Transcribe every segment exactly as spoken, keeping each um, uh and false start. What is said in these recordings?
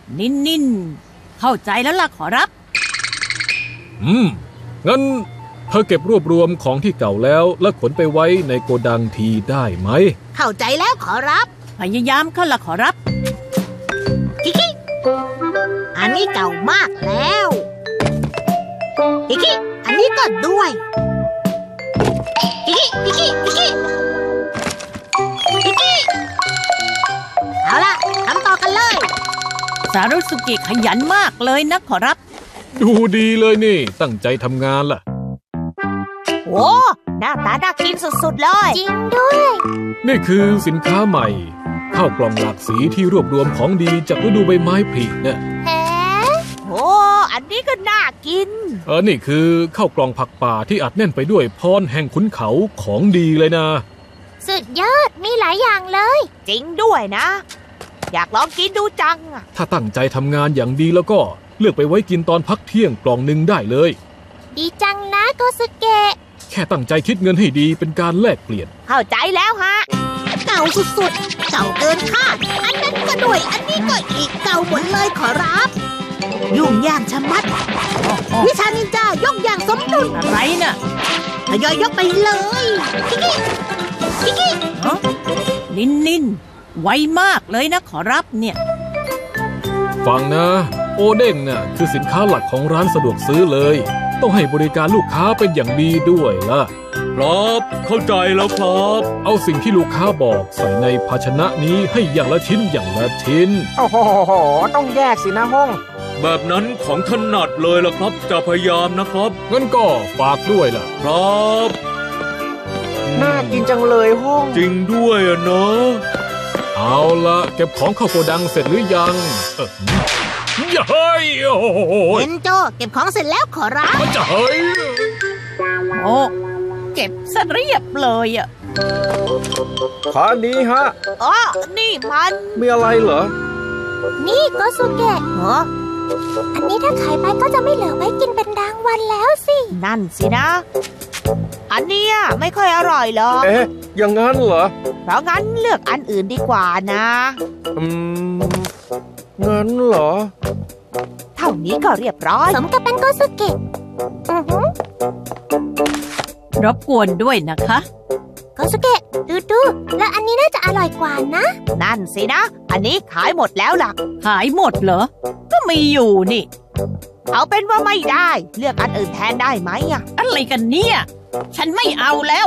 นินนินเข้าใจแล้วล่ะขอรับอืมงั้นเธอเก็บรวบรวมของที่เก่าแล้วแล้วขนไปไว้ในโกดังทีได้ไหมเข้าใจแล้วขอรับพยายามเข้าล่ะขอรับกิกิอันนี้เก่ามากแล้วกิกิอันนี้ก็ด้วยกิกิกิกิกิกิกิกิเอาล่ะทำต่อกันเลยสารุสุกิขยันมากเลยนะขอรับดูดีเลยนี่ตั้งใจทำงานล่ะโอ้หน้าตาน่ากินสุดๆเลยจริงด้วยนี่คือสินค้าใหม่ข้าวกล่องหลากสีที่รวบรวมของดีจากฤดูใบไม้ผลิเนี่ยแฮะโอ้อันนี้ก็น่ากินเออนี่คือข้าวกล่องผักป่าที่อัดแน่นไปด้วยพรแห่งขุนเขาของดีเลยนะสุดยอดมีหลายอย่างเลยจริงด้วยนะอยากลองกินดูจังถ้าตั้งใจทำงานอย่างดีแล้วก็เลือกไปไว้กินตอนพักเที่ยงกล่องหนึ่งได้เลยดีจังนะโกสุเกะแค่ตั้งใจคิดเงินให้ดีเป็นการแลกเปลี่ยนเข้าใจแล้วฮะเก่าสุดๆเก่าเกินคาดอันนั้นก็ด้วยอันนี้ก็อีกเก่าหมดเลยขอรับยุ่งยากชะมัดวิชานินจายกอย่างสมดุลอะไรน่ะทยอยยกไปเลยกิกิกิกินินนินไวมากเลยนะขอรับเนี่ยฟังนะโอเด้งน่ะคือสินค้าหลักของร้านสะดวกซื้อเลยต้องให้บริการลูกค้าเป็นอย่างดีด้วยล่ะครับเข้าใจแล้วครับเอาสิ่งที่ลูกค้าบอกใส่ในภาชนะนี้ให้อย่างละชิ้นอย่างละชิ้นโอ้โหต้องแยกสินะห้องแบบนั้นของถนัดเลยล่ะครับจะพยายามนะครับงั้นก็ฝากด้วยล่ะครับน่ากินจังเลยห้องจริงด้วยอะเนาะเอาละเก็บของเข้าโกดังเสร็จหรือยังเอออย่าเฮ้ยโอ้โหเอ็นโจเก็บของเสร็จแล้วขอรับจะเฮ้ยโอ้เก็บซะเรียบเลยอ่ะขานี้ฮะอ๋อนี่มันมีอะไรเหรอนี่โกสุเกะเหรออันนี้ถ้าขายไปก็จะไม่เหลือไว้กินเป็นรางวัลแล้วสินั่นสินะอันเนี้ยไม่ค่อยอร่อยหรอกเอ๊ะอย่างงั้นเหรอเพราะงั้นเลือกอันอื่นดีกว่านะอืมงั้นเหรอเท่านี้ก็เรียบร้อยสมกับเป็นโกสุเกะอือหือรบกวนด้วยนะคะโกสุเกะดูดูแล้วอันนี้น่าจะอร่อยกว่านะนั่นสินะอันนี้ขายหมดแล้วล่ะขายหมดเหรอก็มีอยู่นี่เอาเป็นว่าไม่ได้เลือกอันอื่นแทนได้ไหมอ่ะอะไรกันเนี่ยฉันไม่เอาแล้ว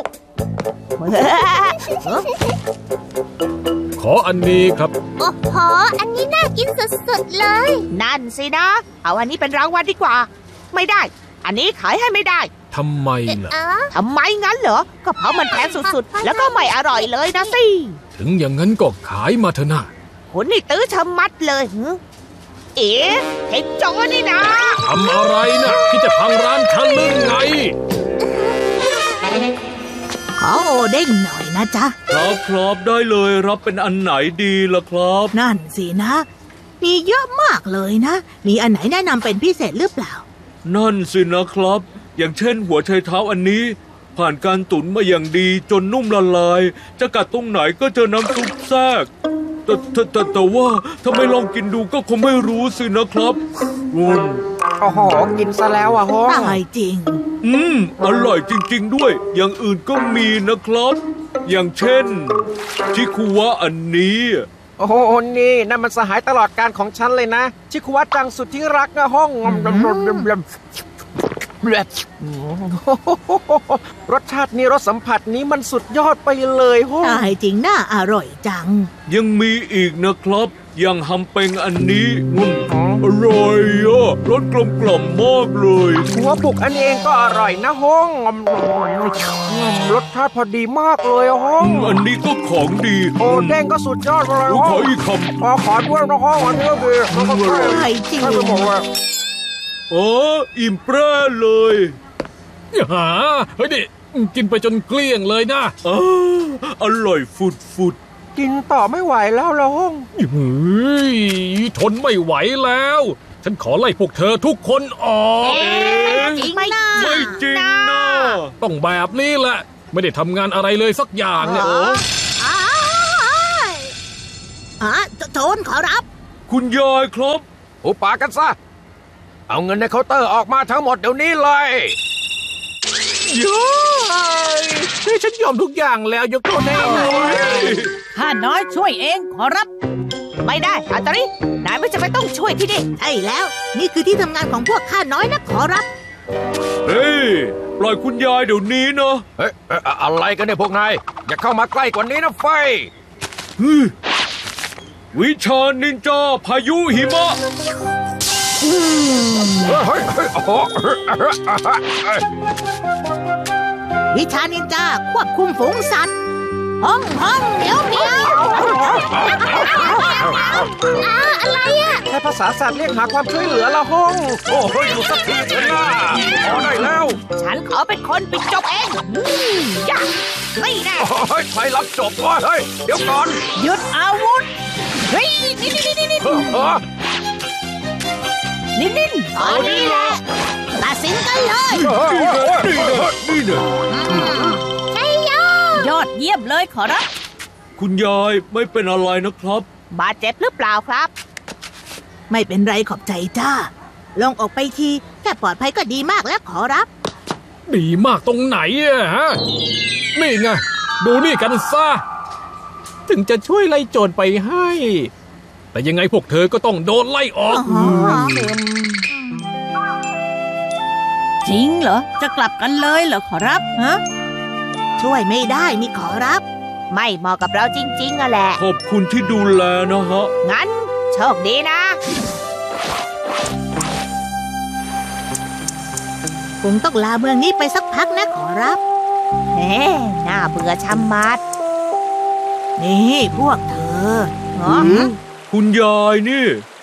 ขออันนี้ครับโอ้โหอันนี้น่ากินสุดๆเลยนั่นสินะเอาอันนี้เป็นรางวัลดีกว่าไม่ได้อันนี้ขายให้ไม่ได้ทำไมล่ะทำไมงั้นเหรอก็เพราะมันแพงสุดๆแล้วก็ไม่อร่อยเลยนะสิถึงอย่างนั้นก็ขายมาเถอะนะคนนี่ตื้อชะมัดเลยเอ๋เห็นจอนี่นะทำอะไรนะที่จะพังร้านฉันหรือไงขอโอเด้งหน่อยนะจ๊ะครับครับได้เลยรับเป็นอันไหนดีล่ะครับนั่นสินะมีเยอะมากเลยนะมีอันไหนแนะนำเป็นพิเศษหรือเปล่านั่นสินะครับอย่างเช่นหัวไชเท้าอันนี้ผ่านการตุ๋นมาอย่างดีจนนุ่มละลายจะกัดตรงไหนก็เจอน้ำซุปแทรกแต่แต่แต่แต่ว่าถ้าไม่ลองกินดูก็คงไม่รู้สินะครับอืมโอ้โหกินซะแล้วอ่ะฮะตายจริงอืมอร่อยจริงๆด้วยอย่างอื่นก็มีนะครับอย่างเช่นชิคุวะอันนี้โอ้โหนี่นั่นมันสหายตลอดการของฉันเลยนะชิคุวะจังสุดที่รักนะห้องรสชาตินี้รสสัมผัสนี้มันสุดยอดไปเลยห้องตายจริงน่าอร่อยจังยังมีอีกนะครับอย่างฮัมเปงอันนี้นุ่มอร่อยอ่ะรสกลมกล่อมมากเลยหัวบุกอันเองก็อร่อยนะห้องรสชาติพอดีมากเลยห้องอันนี้ก็ของดีโอ้เด้งก็สุดยอดเลยขออีกคำขอขอด้วยนะห้องอันนี้ก็ดีใช่จริงโอ้อิ่มแปร่เลยหาเฮ้ยดิกินไปจนเกลี้ยงเลยนะออร่อยฟุดฟุดกินต่อไม่ไหวแล้วล่ะห้องเฮ้ยทนไม่ไหวแล้วฉันขอไล่พวกเธอทุกคนออกเอ๊ะจริงไม่ไม่จริงนะต้องแบบนี้แหละไม่ได้ทำงานอะไรเลยสักอย่างเนี่ยอ๋อโทนขอรับคุณยายครับอุปากันซะเอาเงินในเคาน์เตอร์ออกมาทั้งหมดเดี๋ยวนี้เลยเย้ยฉันยอมทุกอย่างแล้วยกโทษให้ข้าน้อยช่วยเองขอรับไม่ได้อาตารินายไม่จำเป็นต้องช่วยที่นี่ใช่แล้ว นี่คือที่ทำงานของพวกข้าน้อยนะขอรับเฮ้ยปล่อยคุณยายเดี๋ยวนี้นะเอ๊ะอะไรกันเนี่ยพวกนายอย่าเข้ามาใกล้กว่านี้นะไฟวิชานินจาพายุหิมะวิชานินจาควบคุมฝูงสัตว์ห้องห้องเหมียวเหมียวอะไรอ่ะใช้ภาษาสัตว์เรียกหาความช่วยเหลือละห้องโอ้เฮ้ยอยู่สักทีเถอะนะพอได้แล้วฉันขอเป็นคนปิดจบเองอย่าไม่แน่เฮ้ยใครรับจบวะเฮ้ยเดี๋ยวก่อนหยุดอาวุธเฮ้ยนี่นี่นี่นี่เออเออนี่นี่ตอนนี้แหละตัดสินกันเลยนี่นะนี่นะนี่นะใช่ยอยอดเยี่ยมเลยขอรับคุณยายไม่เป็นอะไรนะครับบาดเจ็บหรือเปล่าครับ ไม่เป็นไรขอบใจจ้าลงออกไปทีแค่ปลอดภัยก็ดีมากแล้วขอรับดีมากตรงไหนอะฮะ นี่ไง ดูนี่กันซะ ถึงจะช่วยไล่โจรไปให้ แต่ยังไงพวกเธอก็ต้องโดนไล่ออกจริงเหรอ จะกลับกันเลยเหรอขอรับฮะช่วยไม่ได้นี่ขอรับ ไม่เหมาะกับเราจริงๆอะแหละขอบคุณที่ดูแลนะฮะงั้นโชคดีนะคงต้องลาเมืองนี้ไปสักพักนะขอรับแหมน่าเบื่อชะมัดนี่พวกเธอฮะคุณยายนี่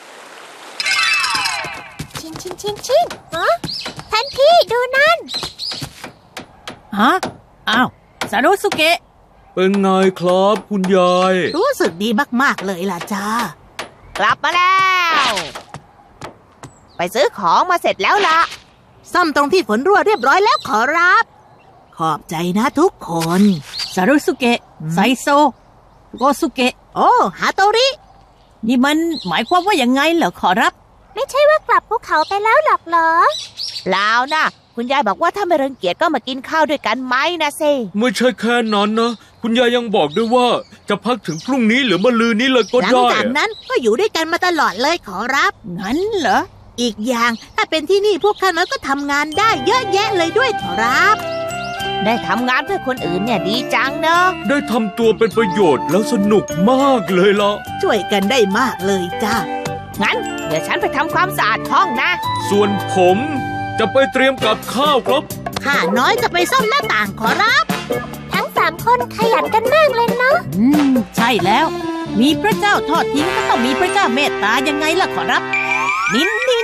ชิงชิงชิงชิงฮะท่านพี่ดูนั่นฮะ อ้าวซารุสุเกะเป็นไงครับคุณยายรู้สึกดีมากๆเลยล่ะจ้ากลับมาแล้ว ไปซื้อของมาเสร็จแล้วล่ะซ่อมตรงที่ฝนรั่วเรียบร้อยแล้วขอรับ ขอบใจนะทุกคนซารุสุเกะไซโซโกสุเกะโอ้ฮาโตรินี่มันหมายความว่ายังไงเหรอขอรับไม่ใช่ว่ากลับภูเขาไปแล้วหรอกเหรอเปล่านะคุณยายบอกว่าถ้าไม่รังเกียจก็มากินข้าวด้วยกันไหมนะเซไม่ใช่แค่นั้นนะ คุณยายยังบอกด้วยว่าจะพักถึงพรุ่งนี้หรือมะรืนนี้เลยก็หลังได้จากนั้นก็อยู่ด้วยกันมาตลอดเลยขอรับงั้นเหรออีกอย่างถ้าเป็นที่นี่พวกข้าน้อยก็ทำงานได้เยอะแยะเลยด้วยขอรับ ได้ทำงานเพื่อคนอื่นเนี่ยดีจังเนอะได้ทำตัวเป็นประโยชน์แล้วสนุกมากเลยล่ะช่วยกันได้มากเลยจ้างั้นเดี๋ยวฉันไปทำความสะอาดห้องนะส่วนผมจะไปเตรียมกับข้าวครับข้าน้อยจะไปซ่อมหน้าต่างขอรับ ทั้งสามคนขยันกันมากเลยเนาะอืม ใช่แล้ว มีพระเจ้าทอดทิ้งก็ต้องมีพระเจ้าเมตตายังไงล่ะขอรับ นินนิน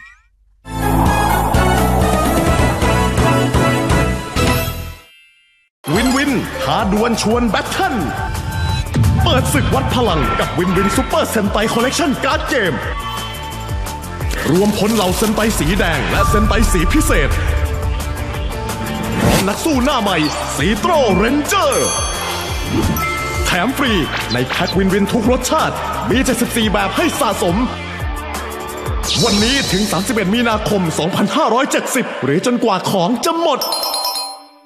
วินวินท้าดวลชวนแบทเทิลเปิดศึกวัดพลังกับวินวินซูเปอร์เซนไตคอลเลกชันการ์ดเกมรวมพลเหล่าเซนไตสีแดงและเซนไตสีพิเศษพร้อมนักสู้หน้าใหม่สีโตรเรนเจอร์แถมฟรีในแพ็ควินวินทุกรสชาติมีเจ็ดสิบสี่แบบให้สะสมวันนี้ถึงสามสิบเอ็ดมีนาคมสองพันห้าร้อยเจ็ดสิบหรือจนกว่าของจะหมด